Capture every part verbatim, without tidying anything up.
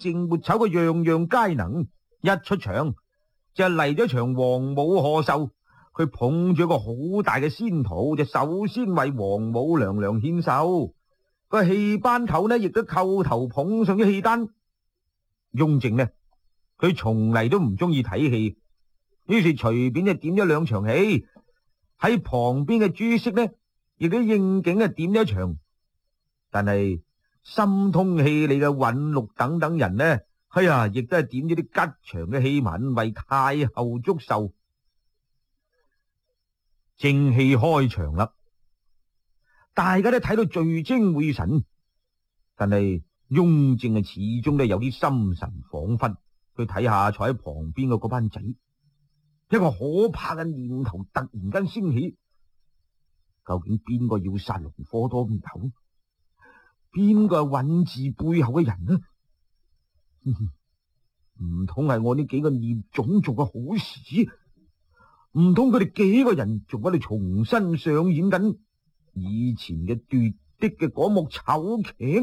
淨沒醜嘅樣樣皆能，一出場就嚟咗場王母賀壽。佢捧住一個好大嘅仙桃，就首先為王母娘娘獻壽。個戲班頭呢亦都叩頭捧上咗戲單。雍正呢，佢從嚟都唔中意睇戲，於是隨便就點咗兩場戲。喺旁邊嘅朱熹呢，亦都應景啊點咗一場。但係心通氣理嘅允祿等等人呢，哎呀，亦都係點咗啲吉祥嘅戲文為太后祝壽。正戲開場啦，大家都睇到聚精會神，但係雍正啊始終都有啲心神恍惚。佢睇下坐喺旁邊嘅嗰班仔，一個可怕嘅念頭突然間升起：究竟邊個要殺龍科多咁頭？邊個係允字背後嘅人呢？唔通係我呢幾個孽種做嘅好事？唔通佢哋幾個人仲喺度重新上演緊以前嘅奪嫡嘅嗰幕醜劇？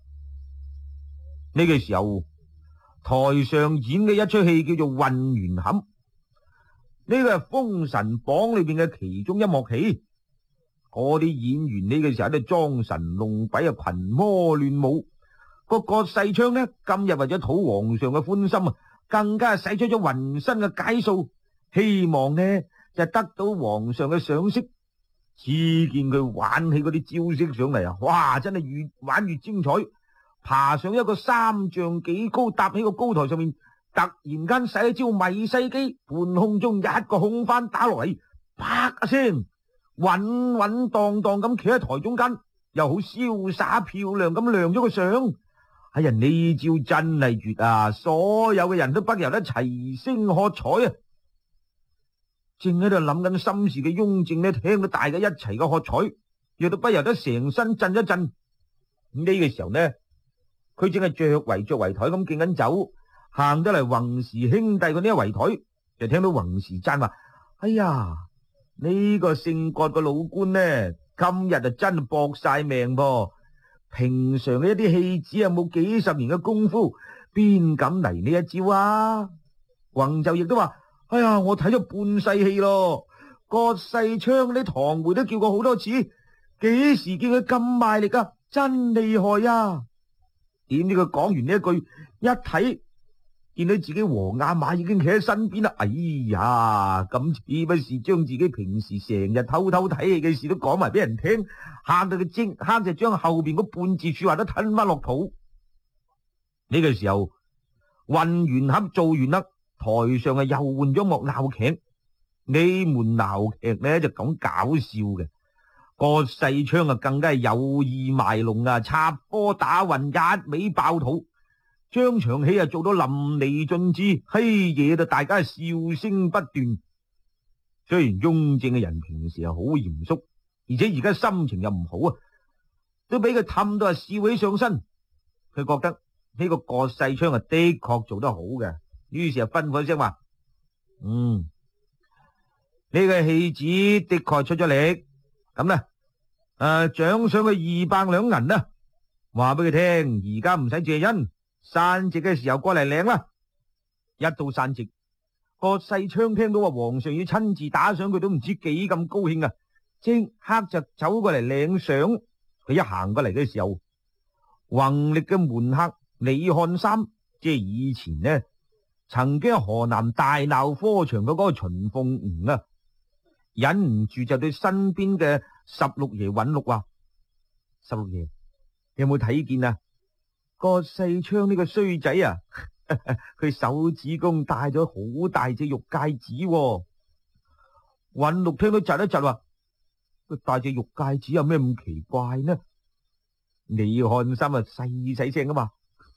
呢個時候，台上演嘅一出戲叫做《混元坎》，呢個係《封神榜》裏邊嘅其中一幕戲。嗰啲演員呢個時候喺度裝神弄鬼啊，群魔亂舞。個葛世昌呢，今日為咗討皇上嘅歡心啊，更加使出咗渾身嘅解數，希望呢就得到皇上嘅賞識。只見佢玩起嗰啲招式上嚟啊，哇！真係越玩越精彩。爬上一個三丈幾高，搭起個高台上面，突然間使一招迷西機，半空中一個空翻打落嚟，啪一聲，穩穩當當咁企喺台中間，又好瀟灑漂亮咁亮咗個相。哎呀，呢招真係絕啊！所有嘅人都不由得齊聲喝彩啊！正喺度諗緊心事嘅雍正呢，聽到大家一齊嘅喝彩，亦都不由得成身震一震。呢個時候呢，佢正係着圍着圍台咁敬緊酒，行得嚟宏時兄弟嗰啲圍台，就聽到宏時讚話：哎呀，呢個姓葛嘅老官呢，今日就真係搏晒命噃！平常嘅一啲戲子啊，冇幾十年嘅功夫，邊敢嚟呢一招啊？宏就亦都話：哎呀，我睇咗半世戲咯，葛世昌啲堂妹都叫過好多次，幾時見佢咁賣力啊？真厲害啊！點知佢講完呢一句，一睇見到自己黃阿瑪已經企喺身邊啦。哎呀，咁似不是將自己平時成日偷偷睇戲嘅事都講埋俾人聽，喊到佢即刻就將後邊嗰半字說話都吞翻落肚。呢個時候，混元坎做完啦，台上啊又換咗幕鬧劇。呢門鬧劇呢就咁搞笑嘅，葛世昌啊更加係有意賣弄啊，插科打諢，一味爆肚，將場戲啊做到淋漓盡致，嘿惹到大家笑聲不斷。雖然雍正嘅人平時係好嚴肅，而且而家心情又唔好啊，都俾佢氹到啊笑起上身。佢覺得呢個葛世昌啊的確做得好嘅，於是就吩咐一聲話：嗯，呢個戲子的確出咗力，咁啦，誒獎賞佢二百兩銀啦，話俾佢聽，而家唔使謝恩，散席嘅時候過嚟領啦。一到散席，葛世昌聽到話皇上要親自打賞，佢都唔知幾咁高興啊！即刻就走過嚟領賞。佢一行過嚟嘅時候，弘曆嘅門客李漢三，即係以前呢曾經河南大鬧科場嘅嗰個秦鳳吳啊，忍唔住就對身邊嘅十六爺允祿話：十六爺，你有冇睇見啊？葛世昌呢個衰仔啊，佢手指公戴咗好大隻玉戒指喎。允祿聽到窒一窒話：佢戴隻玉戒指有咩咁奇怪呢？李漢三啊細細聲啊嘛，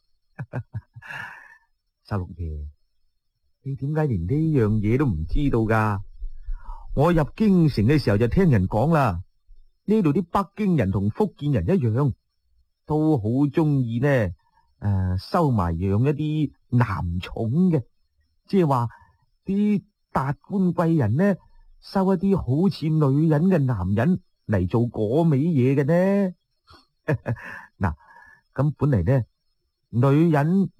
十六爺，你點解連呢樣嘢都唔知道噶？我入京城嘅時候就聽人講啦，呢度啲北京人同福建人一樣，都好中意呢誒、呃、收埋養一啲男寵嘅，即係話啲達官貴人呢收一啲好似女人嘅男人嚟做嗰味嘢嘅呢。嗱，咁本嚟呢，女人